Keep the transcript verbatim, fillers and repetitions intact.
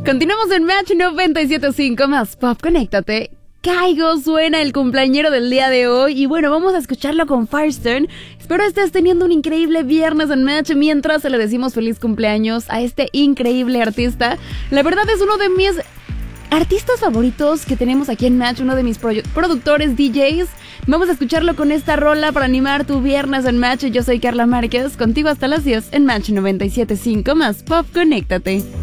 Continuamos en Match noventa y siete punto cinco más Pop, conéctate. Caigo suena el cumpleañero del día de hoy y bueno, vamos a escucharlo con Firestone. Espero estés teniendo un increíble viernes en Match mientras le decimos feliz cumpleaños a este increíble artista. La verdad es uno de mis artistas favoritos que tenemos aquí en Match, uno de mis pro- productores D Js. Vamos a escucharlo con esta rola para animar tu viernes en Match. Yo soy Carla Márquez, contigo hasta las diez en Match noventa y siete punto cinco más Pop, conéctate.